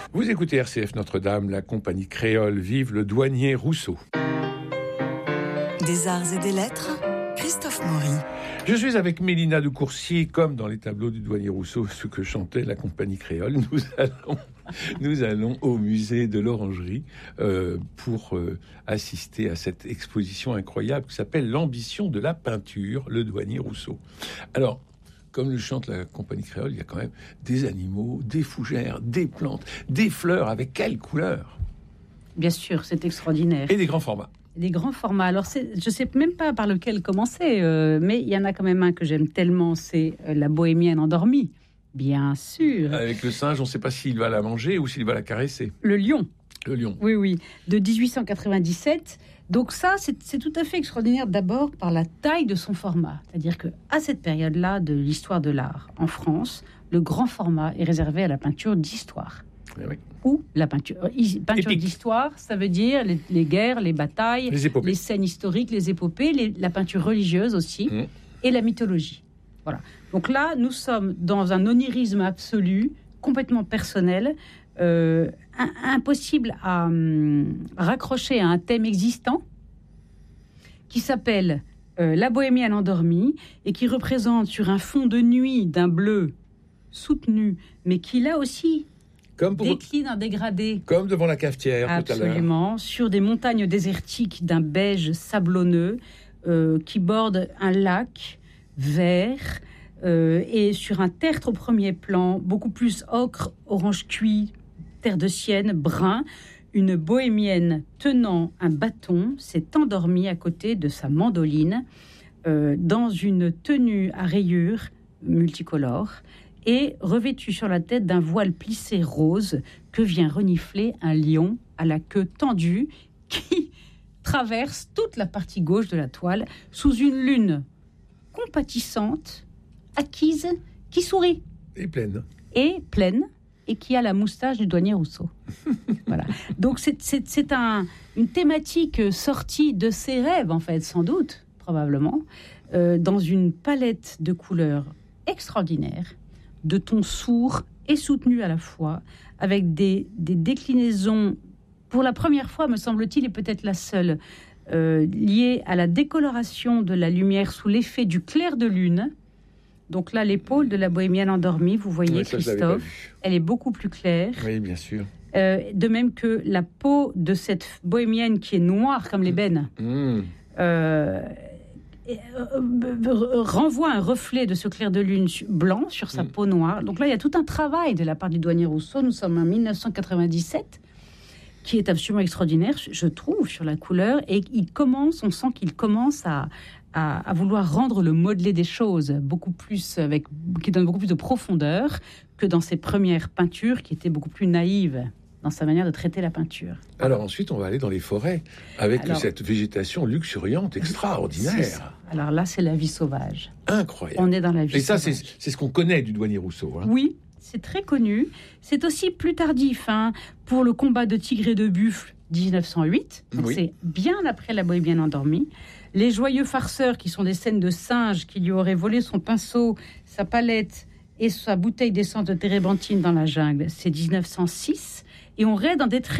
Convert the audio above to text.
Vous écoutez RCF Notre-Dame, la compagnie créole, vive le douanier Rousseau. Des arts et des lettres, Christophe Maury. Je suis avec Mélina de Coursier, comme dans les tableaux du douanier Rousseau, ce que chantait la compagnie créole. Nous allons au musée de l'Orangerie pour assister à cette exposition incroyable qui s'appelle L'ambition de la peinture, le douanier Rousseau. Alors, comme le chante la compagnie créole, il y a quand même des animaux, des fougères, des plantes, des fleurs. Avec quelles couleurs ? Bien sûr, c'est extraordinaire. Et des grands formats. Des grands formats. Alors, je ne sais même pas par lequel commencer, mais il y en a quand même un que j'aime tellement, c'est la bohémienne endormie. Bien sûr. Avec le singe, on ne sait pas s'il va la manger ou s'il va la caresser. Le lion. Le lion. Oui, de 1897. Donc ça, c'est tout à fait extraordinaire d'abord par la taille de son format. C'est-à-dire qu'à cette période-là de l'histoire de l'art en France, le grand format est réservé à la peinture d'histoire. Oui. Ou la peinture d'histoire, ça veut dire les guerres, les batailles, les scènes historiques, les épopées, la peinture religieuse aussi, et la mythologie. Voilà. Donc là, nous sommes dans un onirisme absolu, complètement personnel, impossible à raccrocher à un thème existant qui s'appelle la bohémienne endormie et qui représente sur un fond de nuit d'un bleu soutenu, mais qui là aussi décline en dégradé. Comme devant la cafetière tout à l'heure. Absolument, sur des montagnes désertiques d'un beige sablonneux qui borde un lac vert et sur un tertre au premier plan, beaucoup plus ocre, orange cuit, terre de sienne, brun, une bohémienne tenant un bâton s'est endormie à côté de sa mandoline dans une tenue à rayures multicolores et revêtue sur la tête d'un voile plissé rose que vient renifler un lion à la queue tendue qui traverse toute la partie gauche de la toile sous une lune compatissante, acquise, qui sourit. Et pleine. Et qui a la moustache du douanier Rousseau. Voilà. Donc c'est une thématique sortie de ses rêves, en fait, sans doute, probablement, dans une palette de couleurs extraordinaires, de tons sourds et soutenus à la fois, avec des déclinaisons, pour la première fois, me semble-t-il, et peut-être la seule, liées à la décoloration de la lumière sous l'effet du clair de lune. Donc là, l'épaule de la bohémienne endormie, vous voyez, Christophe, elle est beaucoup plus claire. Oui, bien sûr. De même que la peau de cette bohémienne qui est noire comme l'ébène renvoie un reflet de ce clair de lune blanc sur sa peau noire. Donc là, il y a tout un travail de la part du douanier Rousseau. Nous sommes en 1997, qui est absolument extraordinaire, je trouve, sur la couleur. Et on sent qu'il commence à vouloir rendre le modelé des choses qui donne beaucoup plus de profondeur que dans ses premières peintures, qui étaient beaucoup plus naïves dans sa manière de traiter la peinture. Alors ensuite, on va aller dans les forêts, avec cette végétation luxuriante, extraordinaire. Alors là, c'est la vie sauvage. Incroyable. On est dans la vie sauvage. Et ça, c'est ce qu'on connaît du douanier Rousseau. Hein. Oui, c'est très connu. C'est aussi plus tardif, pour le combat de tigre et de buffle, 1908. Donc c'est bien après la bohémienne endormie. Les joyeux farceurs, qui sont des scènes de singes qui lui auraient volé son pinceau, sa palette et sa bouteille d'essence de térébenthine dans la jungle, c'est 1906. Et on raide dans des